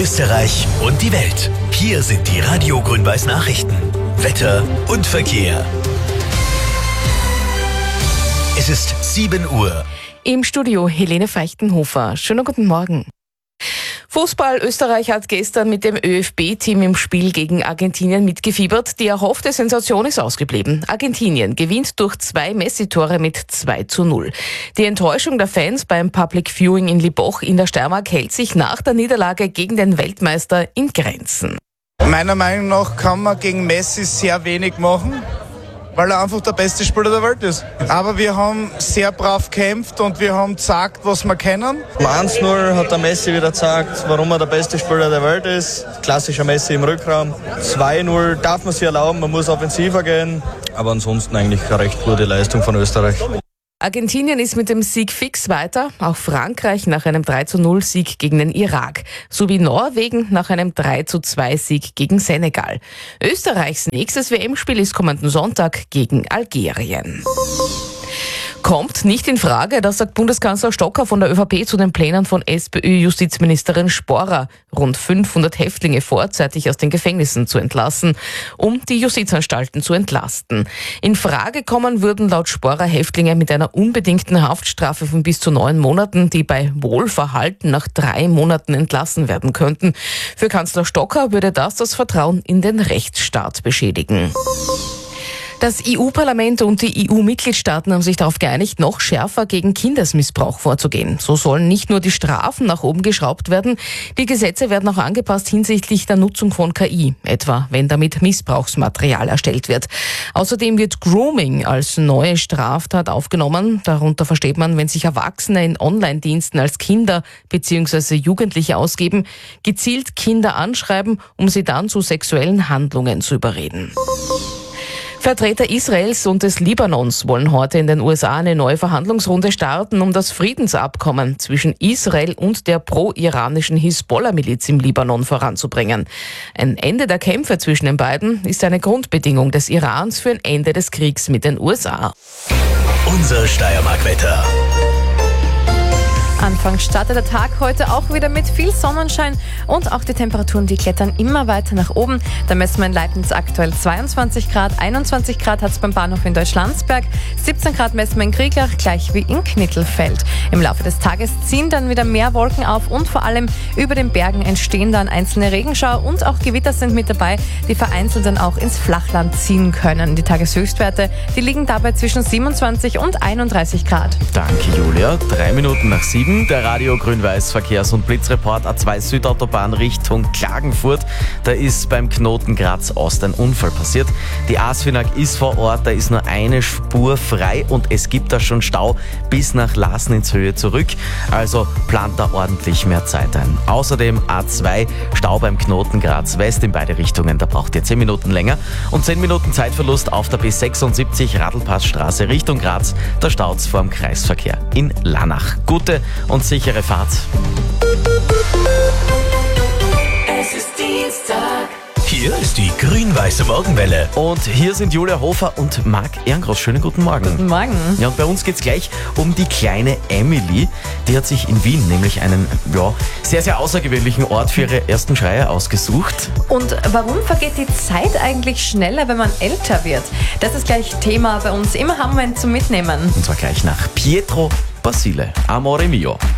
Österreich und die Welt. Hier sind die Radio Grün-Weiß Nachrichten. Wetter und Verkehr. Es ist 7 Uhr. Im Studio Helene Feichtenhofer. Schönen guten Morgen. Fußball Österreich hat gestern mit dem ÖFB-Team im Spiel gegen Argentinien mitgefiebert. Die erhoffte Sensation ist ausgeblieben. Argentinien gewinnt durch 2 Messi-Tore mit 2:0. Die Enttäuschung der Fans beim Public Viewing in Liboch in der Steiermark hält sich nach der Niederlage gegen den Weltmeister in Grenzen. Meiner Meinung nach kann man gegen Messi sehr wenig machen, weil er einfach der beste Spieler der Welt ist. Aber wir haben sehr brav gekämpft und wir haben gezeigt, was wir können. 1:0 hat der Messi wieder gezeigt, warum er der beste Spieler der Welt ist. Klassischer Messi im Rückraum. 2:0 darf man sich erlauben, man muss offensiver gehen. Aber ansonsten eigentlich eine recht gute Leistung von Österreich. Argentinien ist mit dem Sieg fix weiter, auch Frankreich nach einem 3:0-Sieg gegen den Irak, sowie Norwegen nach einem 3:2-Sieg gegen Senegal. Österreichs nächstes WM-Spiel ist kommenden Sonntag gegen Algerien. Kommt nicht in Frage, das sagt Bundeskanzler Stocker von der ÖVP zu den Plänen von SPÖ-Justizministerin Sporrer, rund 500 Häftlinge vorzeitig aus den Gefängnissen zu entlassen, um die Justizanstalten zu entlasten. In Frage kommen würden laut Sporrer Häftlinge mit einer unbedingten Haftstrafe von bis zu 9 Monaten, die bei Wohlverhalten nach 3 Monaten entlassen werden könnten. Für Kanzler Stocker würde das Vertrauen in den Rechtsstaat beschädigen. Das EU-Parlament und die EU-Mitgliedstaaten haben sich darauf geeinigt, noch schärfer gegen Kindesmissbrauch vorzugehen. So sollen nicht nur die Strafen nach oben geschraubt werden, die Gesetze werden auch angepasst hinsichtlich der Nutzung von KI, etwa wenn damit Missbrauchsmaterial erstellt wird. Außerdem wird Grooming als neue Straftat aufgenommen. Darunter versteht man, wenn sich Erwachsene in Online-Diensten als Kinder bzw. Jugendliche ausgeben, gezielt Kinder anschreiben, um sie dann zu sexuellen Handlungen zu überreden. Vertreter Israels und des Libanons wollen heute in den USA eine neue Verhandlungsrunde starten, um das Friedensabkommen zwischen Israel und der pro-iranischen Hisbollah-Miliz im Libanon voranzubringen. Ein Ende der Kämpfe zwischen den beiden ist eine Grundbedingung des Irans für ein Ende des Kriegs mit den USA. Unser Steiermark-Wetter. Anfang startet der Tag heute auch wieder mit viel Sonnenschein und auch die Temperaturen, die klettern immer weiter nach oben. Da messen wir in Leibniz aktuell 22 Grad, 21 Grad hat es beim Bahnhof in Deutschlandsberg, 17 Grad messen wir in Krieglach, gleich wie in Knittelfeld. Im Laufe des Tages ziehen dann wieder mehr Wolken auf und vor allem über den Bergen entstehen dann einzelne Regenschauer und auch Gewitter sind mit dabei, die vereinzelt dann auch ins Flachland ziehen können. Die Tageshöchstwerte, die liegen dabei zwischen 27 und 31 Grad. Danke, Julia. 3 Minuten nach 7. Der Radio Grün-Weiß Verkehrs- und Blitzreport A2 Südautobahn Richtung Klagenfurt. Da ist beim Knoten Graz Ost ein Unfall passiert. Die ASFINAG ist vor Ort, da ist nur eine Spur frei und es gibt da schon Stau bis nach Lasnitzhöhe zurück. Also plant da ordentlich mehr Zeit ein. Außerdem A2 Stau beim Knoten Graz West in beide Richtungen. Da braucht ihr 10 Minuten länger und 10 Minuten Zeitverlust auf der B76 Radlpassstraße Richtung Graz. Da staut's vor dem Kreisverkehr in Lannach. Gute und sichere Fahrt. Es ist Dienstag. Hier ist die grün-weiße Morgenwelle. Und hier sind Julia Hofer und Marc Ehrengroß. Schönen guten Morgen. Guten Morgen. Ja, und bei uns geht's gleich um die kleine Emily. Die hat sich in Wien nämlich einen sehr, sehr außergewöhnlichen Ort für ihre ersten Schreier ausgesucht. Und warum vergeht die Zeit eigentlich schneller, wenn man älter wird? Das ist gleich Thema bei uns. Immer haben wir einen zum Mitnehmen. Und zwar gleich nach Pietro Basile. Amore mio.